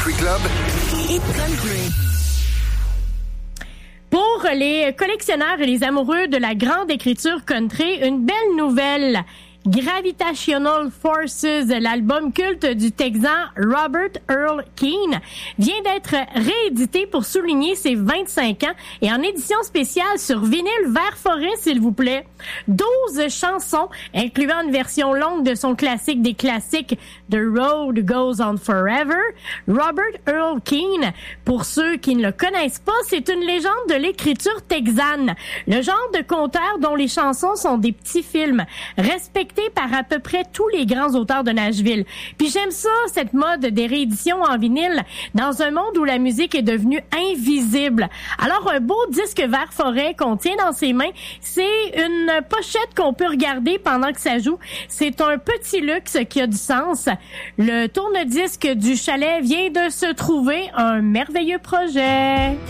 Country Club. Hit Country. Pour les collectionneurs et les amoureux de la grande écriture country, une belle nouvelle. Gravitational Forces, l'album culte du Texan Robert Earl Keen, vient d'être réédité pour souligner ses 25 ans et en édition spéciale sur vinyle vert forêt, s'il vous plaît. 12 chansons, incluant une version longue de son classique des classiques The Road Goes On Forever. Robert Earl Keen, pour ceux qui ne le connaissent pas, c'est une légende de l'écriture texane. Le genre de conteur dont les chansons sont des petits films, respectés par à peu près tous les grands auteurs de Nashville. Puis j'aime ça, cette mode des rééditions en vinyle, dans un monde où la musique est devenue invisible. Alors, un beau disque vert forêt qu'on tient dans ses mains, c'est une pochette qu'on peut regarder pendant que ça joue. C'est un petit luxe qui a du sens. Le tourne-disque du chalet vient de se trouver, un merveilleux projet.